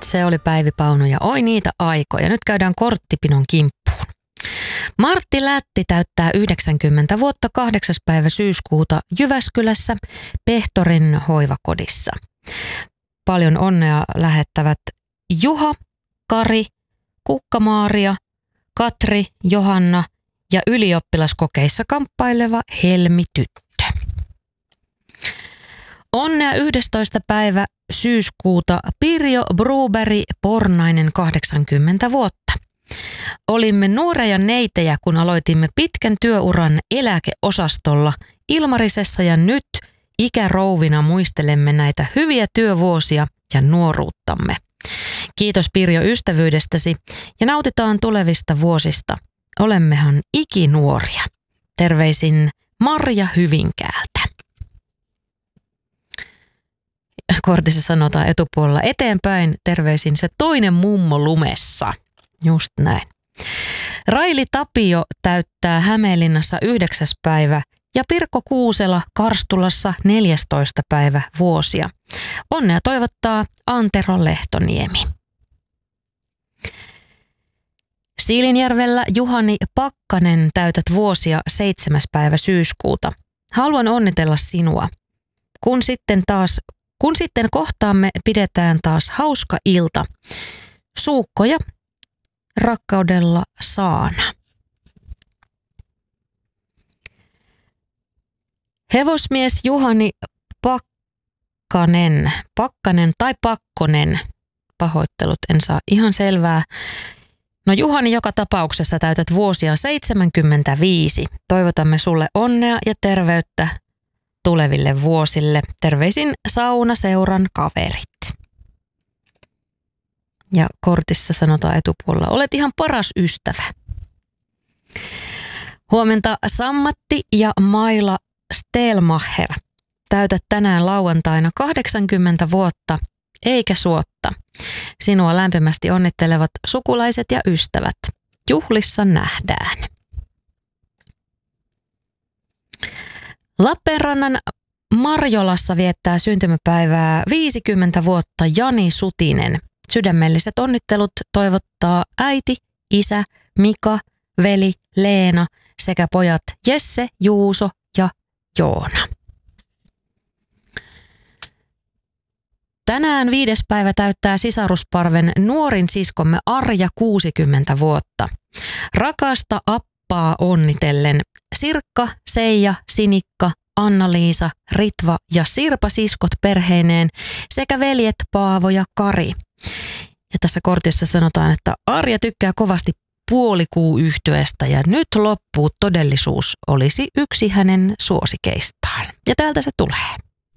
Se oli Päivi Pauno ja oi niitä aikoja. Nyt käydään korttipinon kimppuun. Martti Lätti täyttää 90 vuotta 8. päivä syyskuuta Jyväskylässä Pehtorin hoivakodissa. Paljon onnea lähettävät Juha, Kari, Kukka-Maaria, Katri, Johanna ja ylioppilaskokeissa kamppaileva Helmi-tyttö. Onnea 11. päivä syyskuuta Pirjo Bruberg Pornainen 80 vuotta. Olimme nuoria neitejä, kun aloitimme pitkän työuran eläkeosastolla Ilmarisessa ja nyt ikärouvina muistelemme näitä hyviä työvuosia ja nuoruuttamme. Kiitos Pirjo ystävyydestäsi ja nautitaan tulevista vuosista. Olemmehan ikinuoria. Terveisin Marja Hyvinkäältä. Kortissa sanotaan etupuolella eteenpäin. Terveisin se toinen mummo lumessa. Just näin. Raili Tapio täyttää Hämeenlinnassa 9. päivä ja Pirkko Kuusela Karstulassa 14. päivä vuosia. Onnea toivottaa Antero Lehtoniemi. Siilinjärvellä Juhani Pakkanen täytät vuosia 7. päivä syyskuuta. Haluan onnitella sinua. Kun sitten kohtaamme, pidetään taas hauska ilta. Suukkoja rakkaudella Saana. Hevosmies Juhani Pakkanen tai Pakkonen, pahoittelut, en saa ihan selvää. No Juhani, joka tapauksessa täytät vuosia 75. Toivotamme sulle onnea ja terveyttä tuleville vuosille. Terveisin saunaseuran kaverit. Ja kortissa sanotaan etupuolella, olet ihan paras ystävä. Huomenta Sammatti ja Maila Stelmacher. Täytät tänään lauantaina 80 vuotta, eikä suotta. Sinua lämpimästi onnittelevat sukulaiset ja ystävät. Juhlissa nähdään. Lappeenrannan Marjolassa viettää syntymäpäivää 50 vuotta Jani Sutinen. Sydämelliset onnittelut toivottaa äiti, isä, Mika, veli, Leena sekä pojat Jesse, Juuso ja Joona. Tänään 5. päivä täyttää sisarusparven nuorin siskomme Arja 60 vuotta. Rakasta appaa onnitellen Sirkka, Seija, Sinikka, Anna-Liisa, Ritva ja Sirpa siskot perheineen sekä veljet Paavo ja Kari. Ja tässä kortissa sanotaan, että Arja tykkää kovasti puolikuuyhtyeestä ja nyt loppuu todellisuus olisi yksi hänen suosikeistaan. Ja täältä se tulee.